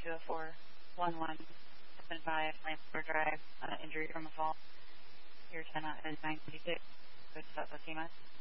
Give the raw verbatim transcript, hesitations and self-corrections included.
two oh four one one seven five Lansford Drive, uh, injury from a fall. Your ten is nine fifty-six. Good stuff, Fatima.